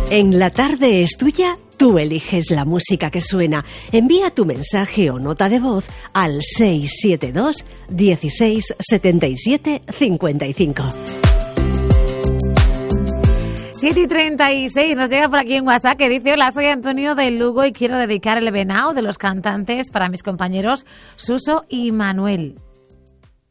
En La Tarde es Tuya, tú eliges la música que suena. Envía tu mensaje o nota de voz al 672 16 77 55. 7:36, nos llega por aquí en WhatsApp que dice: hola, soy Antonio de Lugo y quiero dedicar el Venao de los cantantes para mis compañeros Suso y Manuel.